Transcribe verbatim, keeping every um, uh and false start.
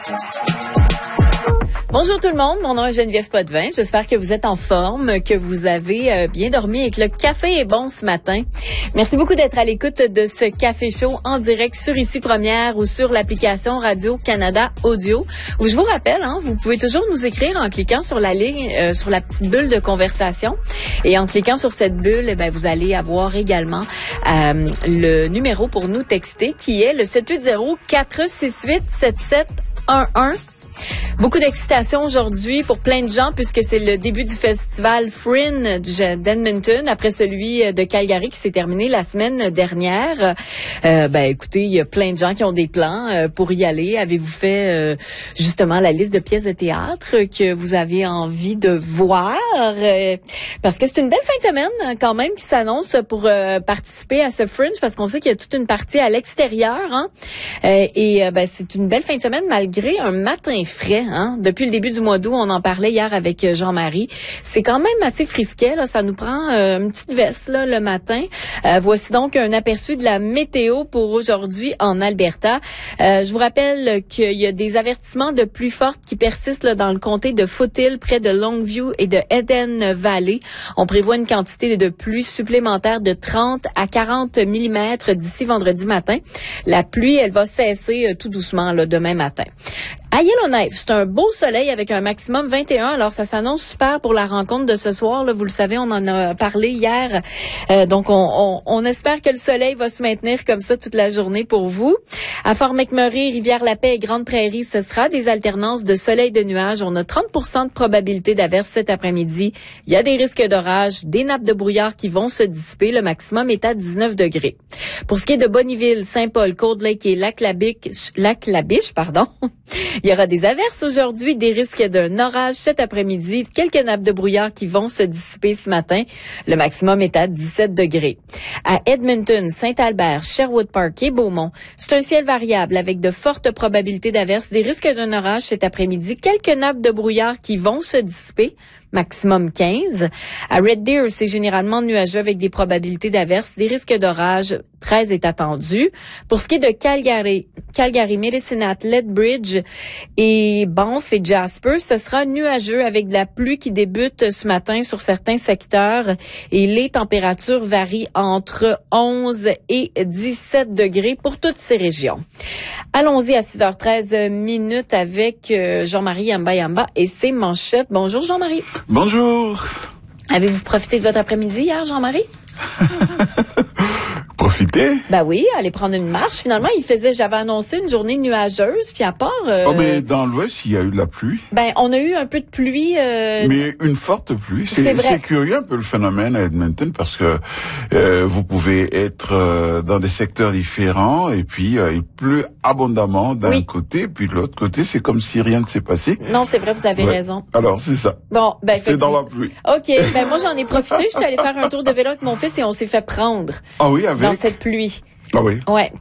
Bonjour tout le monde, mon nom est Geneviève Potvin. J'espère que vous êtes en forme, que vous avez euh, bien dormi et que le café est bon ce matin. Merci beaucoup d'être à l'écoute de ce Café Show en direct sur Ici Première ou sur l'application Radio-Canada Audio. Où je vous rappelle, hein, vous pouvez toujours nous écrire en cliquant sur la ligne, euh, sur la petite bulle de conversation. Et en cliquant sur cette bulle, eh ben, vous allez avoir également euh, le numéro pour nous texter qui est le sept huit zéro, quatre six huit, sept sept un un. Beaucoup d'excitation aujourd'hui pour plein de gens puisque c'est le début du festival Fringe d'Edmonton après celui de Calgary qui s'est terminé la semaine dernière. Euh, ben écoutez, il y a plein de gens qui ont des plans euh, pour y aller. Avez-vous fait euh, justement la liste de pièces de théâtre que vous avez envie de voir? Euh, parce que c'est une belle fin de semaine quand même qui s'annonce pour euh, participer à ce Fringe parce qu'on sait qu'il y a toute une partie à l'extérieur. Hein? Euh, et euh, ben c'est une belle fin de semaine malgré un matin frais. Hein? Depuis le début du mois d'août, on en parlait hier avec Jean-Marie. C'est quand même assez frisquet. Là. Ça nous prend euh, une petite veste là, le matin. Euh, voici donc un aperçu de la météo pour aujourd'hui en Alberta. Euh, je vous rappelle qu'il y a des avertissements de pluie forte qui persistent là, dans le comté de Foothill, près de Longview et de Eden Valley. On prévoit une quantité de pluie supplémentaire de trente à quarante millimètres d'ici vendredi matin. La pluie, elle va cesser euh, tout doucement là, demain matin. À Yellowknife, c'est un beau soleil avec un maximum vingt et un. Alors, ça s'annonce super pour la rencontre de ce soir. Là, vous le savez, on en a parlé hier. Euh, donc, on, on, on espère que le soleil va se maintenir comme ça toute la journée pour vous. À Fort McMurray, Rivière-la-Paix et Grande-Prairie, ce sera des alternances de soleil et de nuages. On a trente pour cent de probabilité d'averse cet après-midi. Il y a des risques d'orage, des nappes de brouillard qui vont se dissiper. Le maximum est à dix-neuf degrés. Pour ce qui est de Bonnyville, Saint-Paul, Cold Lake et Lac-la-Biche, Lac-la-Biche, pardon, il y aura des averses aujourd'hui, des risques d'un orage cet après-midi, quelques nappes de brouillard qui vont se dissiper ce matin. Le maximum est à dix-sept degrés. À Edmonton, Saint-Albert, Sherwood Park et Beaumont, c'est un ciel variable avec de fortes probabilités d'averses, des risques d'un orage cet après-midi, quelques nappes de brouillard qui vont se dissiper. Maximum quinze. À Red Deer, c'est généralement nuageux avec des probabilités d'averses. Des risques d'orage, treize est attendu. Pour ce qui est de Calgary, Calgary, Medicine Hat, Lethbridge et Banff et Jasper, ce sera nuageux avec de la pluie qui débute ce matin sur certains secteurs et les températures varient entre onze et dix-sept degrés pour toutes ces régions. Allons-y à six heures treize minutes avec Jean-Marie Yamba Yamba et ses manchettes. Bonjour Jean-Marie. Bonjour. Avez-vous profité de votre après-midi hier, Jean-Marie? Profiter? Ben oui, aller prendre une marche. Finalement, il faisait, j'avais annoncé une journée nuageuse, puis à part... Euh, oh, mais dans l'Ouest, il y a eu de la pluie. Ben, on a eu un peu de pluie. Euh, mais une forte pluie. C'est, c'est, vrai. c'est curieux un peu le phénomène à Edmonton parce que euh, vous pouvez être euh, dans des secteurs différents et puis euh, il pleut abondamment d'un oui. côté, puis de l'autre côté, c'est comme si rien ne s'est passé. Non, c'est vrai, vous avez ouais. raison. Alors, c'est ça. Bon, ben, c'est dans la pluie. OK, ben moi, j'en ai profité. Je suis allée faire un tour de vélo avec mon fils et on s'est fait prendre. Ah oui, avec? Dans cette pluie. Ah oui. Ouais.